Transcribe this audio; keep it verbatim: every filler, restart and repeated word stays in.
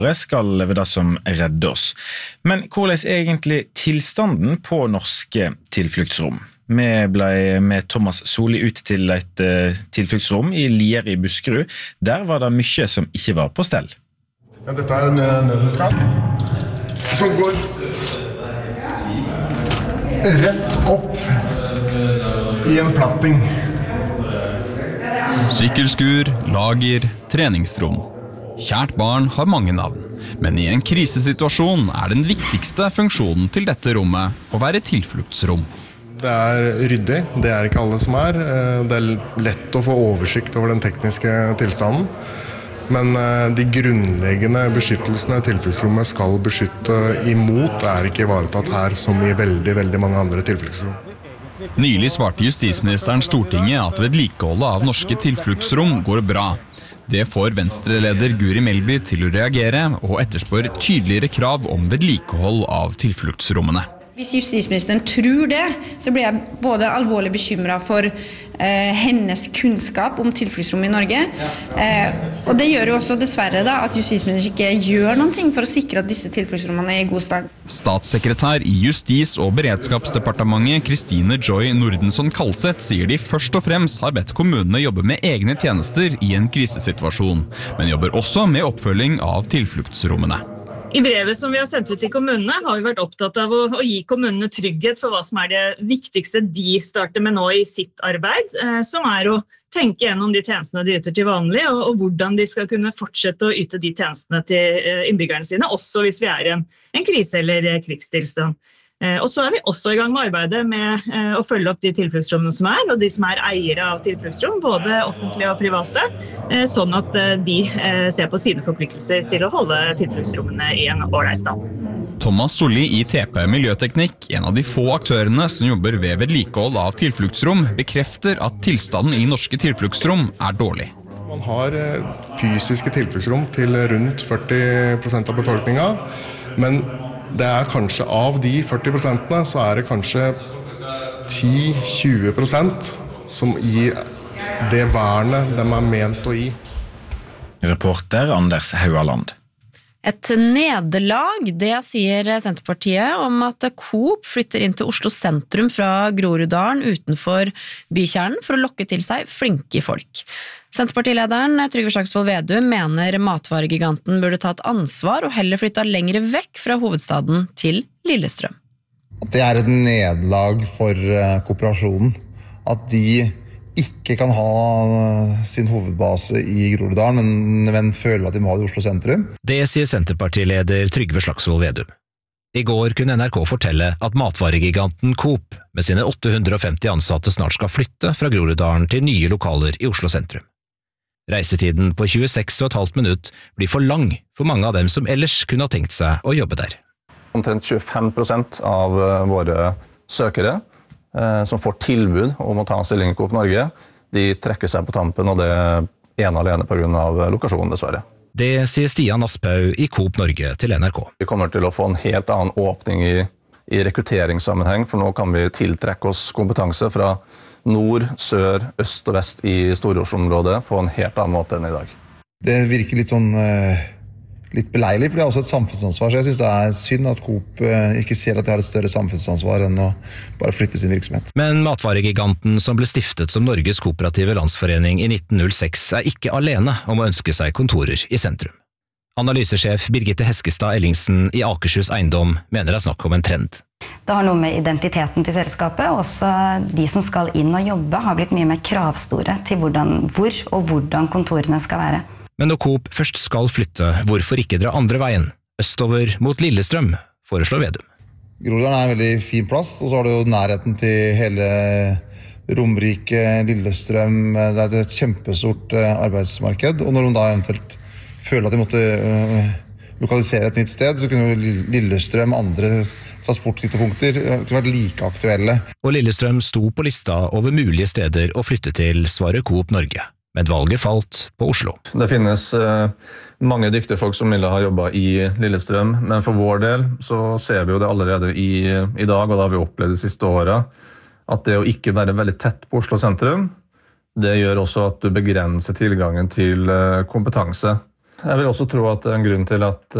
skal leve det som redder oss. Men hvordan er egentlig tilstanden på norske tilfluktsrom? Vi ble med Thomas Solli ut til et uh, tilfluktsrom i Lier i Buskerud. Der var det mye som ikke var på stell. Ja, dette er en nødutgang som går rett opp i en platting. Sykkelskur, lager, treningsrom. Kjært barn har mange navn, men i en krisesituasjon er den viktigste funksjonen til dette rommet å være tilfluktsrom. Det er ryddig, det er ikke alle som er. Det er lett å få oversikt over den tekniske tilstanden. Men de grunnleggende beskyttelsene tilfluktsrommet skal beskytte imot er ikke ivaretatt her som i veldig, veldig mange andre tilfluktsrom. Nylig svarte justisministeren Stortinget at vedlikeholdet av norske tilfluktsrom går bra. Det får Venstre-leder Guri Melby til å reagere og etterspør tydeligere krav om vedlikehold av tilfluktsrommene. Hvis justisministeren tror det, så blir jeg både alvorlig bekymret for eh, hennes kunnskap om tilfluktsrom i Norge. Eh, og det gjør jo også dessverre da, at justisministeren ikke gjør noe for å sikre at disse tilfluktsrommene er i god stand. Statssekretær i Justis- og beredskapsdepartementet Kristine Joy Nordenson-Kalseth sier de først og fremst har bedt kommunene jobbe med egne tjenester i en krisesituasjon, men jobber også med oppfølging av tilfluktsrommene. I brevet som vi har sendt ut til kommunene har vi vært opptatt av å, å gi kommunene trygghet for hva som er det viktigste de starter med nå i sitt arbeid, eh, som er å tenke gjennom de tjenestene de yter til vanlig, og, og hvordan de skal kunne fortsette å yte de tjenestene til eh, innbyggerne sine, også hvis vi er i en, en krise eller krigstilstand. Eh, og så er vi også i gang med arbeidet med eh, å følge opp de tilfluktsrommene som er, og de som er eiere av tilfluktsrom, både offentlige og private, eh, sånn at eh, de eh, ser på sine forpliktelser til å holde tilfluktsrommene i en ålreit stand. Thomas Solli i T P Miljøteknikk, en av de få aktørene som jobber ved vedlikehold av tilfluktsrom, bekrefter at tilstanden i norske tilfluktsrom er dårlig. Man har fysiske tilfluktsrom til rundt førti prosent av befolkningen, men det er kanskje av de førti prosentene, så er det kanskje ti til tjue prosent som gir det vernet de er ment å gi. Reporter Anders Haualand. Et nederlag, det sier Senterpartiet om at Coop flytter inn til Oslo sentrum fra Groruddalen utenfor bykjernen for å lokke til seg flinke folk. Senterpartilederen Trygve Slagsvold Vedum mener matvaregiganten burde ta et ansvar og heller flytta lengre vekk fra hovedstaden til Lillestrøm. Det er et nederlag for kooperasjonen, at de ikke kan ha sin hovedbase i Groruddalen, men, men føler at de må ha det i Oslo sentrum. Det sier Senterpartileder Trygve Slagsvold Vedum. I går kunne N R K fortelle at matvaregiganten Coop med sine åtte hundre og femti ansatte snart skal flytte fra Groruddalen til nye lokaler i Oslo sentrum. Reisetiden på tjueseks og et halvt minutt blir for lang for mange av dem som ellers kunne ha tenkt seg å jobbe der. Omtrent tjuefem prosent av våre søkere eh, som får tilbud om å ta en stilling i Coop Norge, de trekker seg på tampen, og det er ene alene på grunn av lokasjonen, dessverre. Det sier Stian Asphaug i Coop Norge til N R K. Vi kommer til å få en helt annen åpning i, i rekrutteringssammenheng, for nå kan vi tiltrekke oss kompetanse fra nord, sør, øst og vest i Stor-Oslo-området på en helt annen måte enn i dag. Det virker litt sånn litt beleilig, for det er også et samfunnsansvar, så jeg synes det er synd at Coop ikke ser at de har et større samfunnsansvar enn å bare flytte sin virksomhet. Men matvaregiganten som ble stiftet som Norges Kooperative Landsforening i nitten null seks er ikke alene om å ønske seg kontorer i sentrum. Analysesjef Birgitte Heskestad Ellingsen i Akershus Eiendom mener det er snakk om en trend. Det har noe med identiteten til selskapet, og også de som skal inn og jobbe har blitt mye mer kravstore til hvordan, hvor og hvordan kontorene skal være. Men når Coop først skal flytte, hvorfor ikke dra andre veien? Østover mot Lillestrøm, foreslår Vedum. Groruddalen er en veldig fin plass, og så har du jo nærheten til hele Romerike, Lillestrøm. Det er et kjempestort arbeidsmarked, og når de da eventuelt føler at de måtte lokalisere et nytt sted, så kunne Lillestrøm andre transportknutepunkter kunne vært like aktuelle. Og Lillestrøm sto på lista over mulige steder å flytte til, svarer Coop Norge. Men valget falt på Oslo. Det finnes eh, mange dyktige folk som ville ha jobbet i Lillestrøm, men for vår del så ser vi jo det allerede i, i dag, og det har vi opplevd de siste årene, at det å ikke være veldig tett på Oslo sentrum, det gjør også at du begrenser tilgangen til eh, kompetanse. Jeg vil også tro at en grunn til at